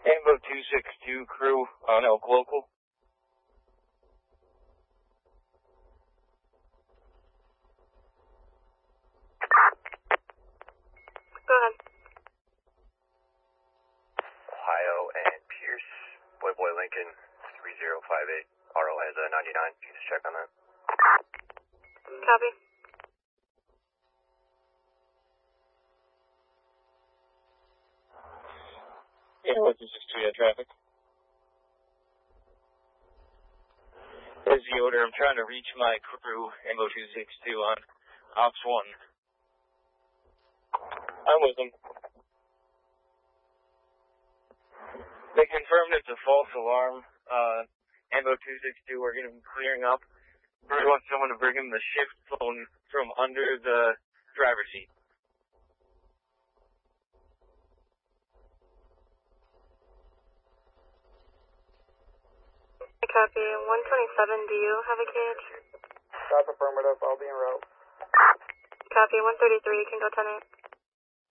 Ambo 262 crew on Elk Local. Go ahead. Ohio and Pierce, Boy Lincoln 3058. RO has a 99. You can just check on that. Copy. Ambo 262 traffic. As the order, I'm trying to reach my crew, Ambo 262 on Ops 1. I'm with them. They confirmed it's a false alarm. Ambo 262, we're going to be clearing up. We want someone to bring him the shift phone from under the driver's seat. Copy. 127, do you have a cage? Stop affirmative, I'll be en route. Copy. 133, you can go 10-8.